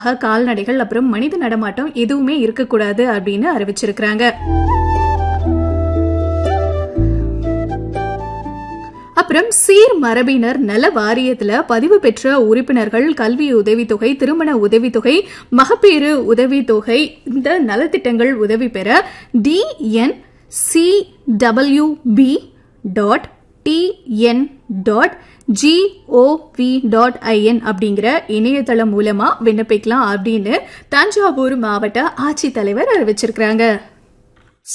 கால்நடைகள் அப்புறம் மனித நடமாட்டம் எதுவுமே இருக்கக்கூடாது அப்படின்னு அறிவிச்சிருக்கிறாங்க. அப்புறம் சீர் மரபினர் நல வாரியத்துல பதிவு பெற்ற உறுப்பினர்கள் கல்வி உதவித்தொகை, திருமண உதவித்தொகை, மகப்பேறு உதவித்தொகை, இந்த நலத்திட்டங்கள் உதவி பெற dncwb.tn.gov.in அப்படிங்கிற இணையதளம் மூலமா விண்ணப்பிக்கலாம் அப்படின்னு தஞ்சாவூர் மாவட்ட ஆட்சித்தலைவர் அறிவிச்சிருக்கிறாங்க.